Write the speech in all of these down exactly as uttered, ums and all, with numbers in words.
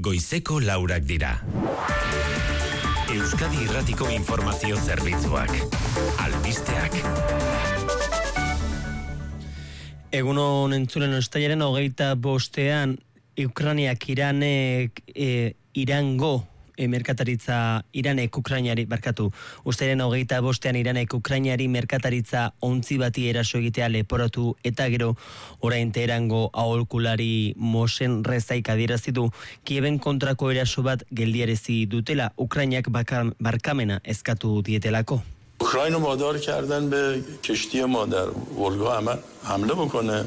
goizeko laurak dira. Euskadi Irratiko Informazio Zerbitzuak. Albisteak. Egunon entzulen ostaiaren hogeita bostean Ukrainiak Iranek e, Irango e, merkataritza Iranek Ukrainari barkatu. Ustaiaren hogeita bostean Iranek Ukrainari merkataritza ontzi bati eraso egitea leporatu eta gero orain Teherango aholkulari Mosen Rezaik adierazi du Kieven kontrako eraso bat geldiarazi dutela Ukrainak barkamena eskatu dietelako. اوکراین رو وادار کردن به کشتی ما در ولگا عمل حمله بکنه.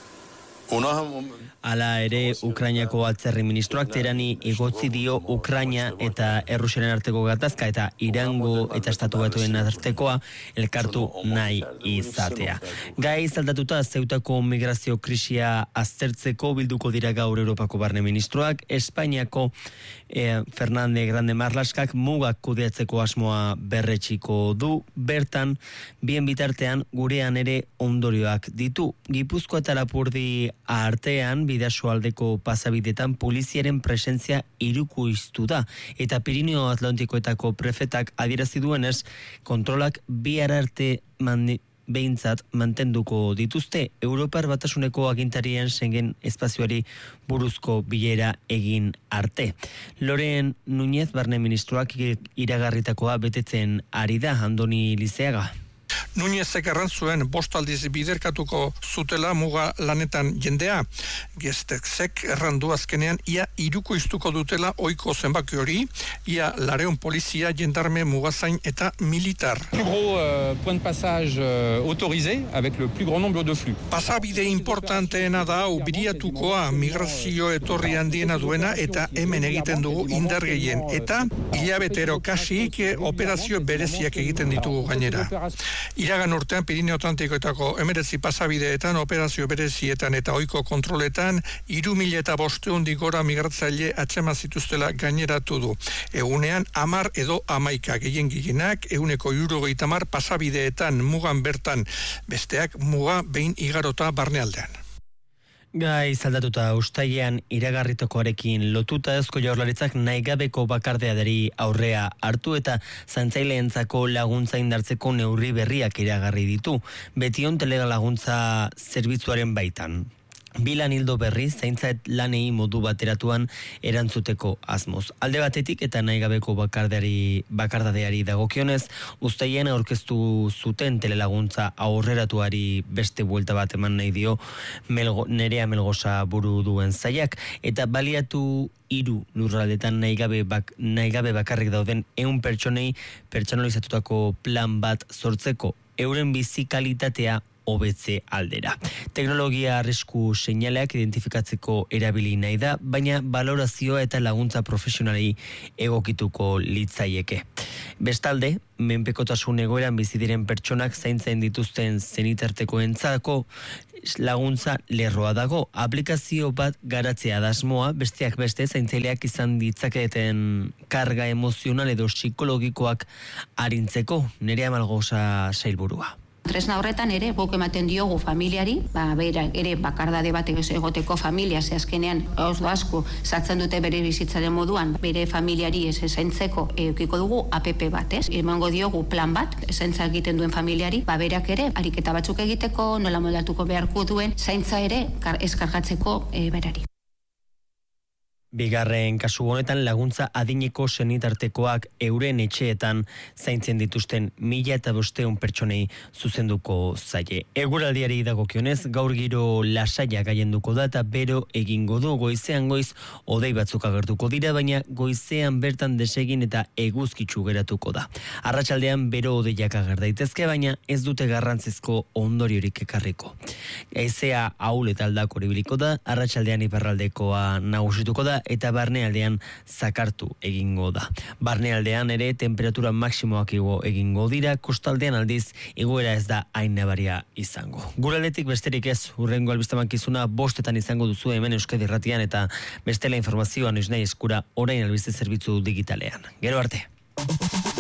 اونا هم Hala ere, Ukrainako atzerri ministroak Teherani egotzi dio Ukraina eta Errusiaren arteko gatazka eta Irango eta Estatu Batuen artekoa elkartu nahi izatea. Gai zaldatuta Zeutako migrazio krisia aztertzeko bilduko dira gaur Europako barne ministroak, Espainiako eh, Fernande Grande Marlaskak mugak kudeatzeko asmoa berretxiko du, bertan, bien bitartean gurean ere ondorioak ditu. Gipuzkoa eta Lapurdi artean bidasoaldeko pasabidetan poliziaren presentzia irukuiztu da eta Pirineo Atlantikoetako prefetak adierazi duenez kontrolak bihar arte mandi behintzat mantenduko dituzte. Europar Batasuneko agintarien Schengen espazioari buruzko bilera egin arte. Loren Núñez barne ministroak iragarritakoa betetzen ari da, Andoni Lizeaga. Núñezek erran zuen bost aldiz biderkatuko zutela muga lanetan jendea. Gesteksek errandu azkenean ia irukoiztuko dutela ohiko zenbaki hori, ia lareun polizia, jendarme, mugazain eta militar. Plus gros euh, point de passage euh, autorisé avec le plus grand nombre de flux. Pasabide importanteena da ubiriatukoa migrazio etorri handiena duena eta hemen egiten dugu indar gehien eta hilabetero kasik operazio bereziak egiten ditugu gainera. Iragan urtean Pirineo Atlantikoetako emeretzi pasabideetan, operazio berezietan eta ohiko kontroletan, hiru mila eta bosteundik gora migratzaile atzema zituztela gaineratu du. Egunean hamar edo hamaika gehien gehienak, ehuneko hirurogeita hamar pasabideetan mugan bertan, besteak muga behin igarota barnealdean. Gai zaldatuta ustailean iragarritakoarekin lotuta Eusko Jaurlaritzak nahigabeko bakardeari aurrea hartu eta zaintzaileentzako laguntza indartzeko neurri berriak iragarri ditu, betion telega laguntza zerbitzuaren baitan. Bilan hildo berri, zaintza lanei modu bateratuan erantzuteko asmoz. Alde batetik eta nahigabeko bakardeari, bakardadeari dagokionez, uztaien aurkeztu zuten telelaguntza aurreratuari beste buelta bat eman nahi dio Melgo, Nerea Melgosa buru duen zaiak, eta baliatu hiru lurraldetan nahigabe, bak, nahigabe bakarrik dauden ehun pertsonei pertsonalizatutako plan bat sortzeko, euren bizi kalitatea hobetze aldera. Teknologia arrisku seinaleak identifikatzeko erabili nahi da, baina balorazioa eta laguntza profesionalei egokituko litzaieke. Bestalde, menpekotasun egoeran bizi diren pertsonak zaintzen dituzten zenitartekoentzako laguntza lerroa dago. Aplikazio bat garatzea da asmoa, besteak beste zaintzaileak izan ditzaketen karga emozional edo psikologikoak arintzeko. Nerea Melgosa sailburua. Tresna horretan ere guk ematen diogu familiari, ba bera ere bakardade bat egoteko familia ze azkenean oso asko sartzen dute bere bizitzaren moduan, bere familiari ez zaintzeko edukiko dugu app bat, ez? Emango diogu plan bat zaintza egiten duen familiari, ba berak ere ariketa batzuk egiteko, nola moldatuko beharko duen zaintza ere eskargatzeko e, berari. Bigarren kasu honetan laguntza adineko senitartekoak euren etxeetan zaintzen dituzten mila eta bosteun pertsonei zuzenduko zaie. Eguraldiari dagokionez gaur giro lasaia gailenduko da eta bero egingo du, goizean goiz hodei batzuk agertuko dira, baina goizean bertan desegin eta eguzkitsu geratuko da. Arratsaldean bero hodeiak ager daitezke, baina ez dute garrantzizko ondoriorik ekarriko. Haizea ahul eta aldakor ibiliko da, arratsaldean iparraldekoa nagusituko da eta barnealdean zakartu egingo da. Barnealdean ere temperatura maksimoak igo egingo dira, kostaldean aldiz igoera ez da hain nabaria izango. Guraldetik besterik ez, hurrengo albistamankizuna bostetan izango duzu hemen Euskadi Irratian eta bestela informazioa noiz nahi eskura orain albiste zerbitzu digitalean. Gero arte.